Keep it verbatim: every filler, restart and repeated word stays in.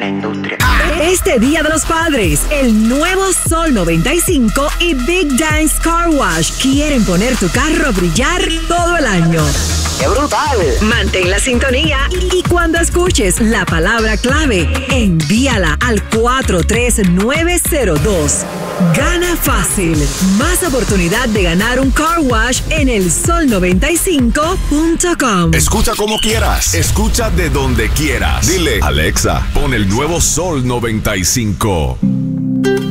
la industria. Este Día de los Padres, el nuevo Sol noventa y cinco y Big Dance Car Wash quieren poner tu carro a brillar todo el año. ¡Qué brutal! Mantén la sintonía y cuando escuches la palabra clave, envíala al cuatro tres nueve cero dos. Gana fácil. Más oportunidad de ganar un car wash en el sol noventa y cinco punto com. Escucha como quieras. Escucha de donde quieras. Dile, Alexa, pon el nuevo Sol noventa y cinco.